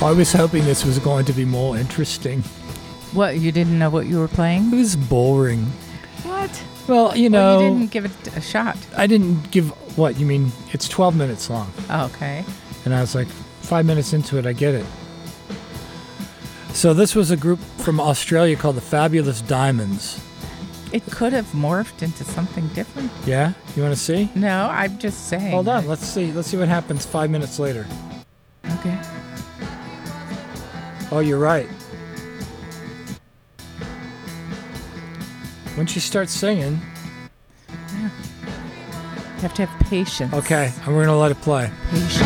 I was hoping this was going to be more interesting. What, you didn't know what you were playing? It was boring. What? Well, you Well, know, you didn't give it a shot. I didn't give. What you mean? It's 12 minutes long, Oh, okay. and I was like, 5 minutes into it, I get it. So this was a group from Australia called the Fabulous Diamonds. It could have morphed into something different. Yeah, you want to see? No, I'm just saying. Hold on, let's see. Let's see what happens 5 minutes later. Okay. Oh, you're right. When she starts singing, You have to have patience. okay, and we're gonna let it play. Patience.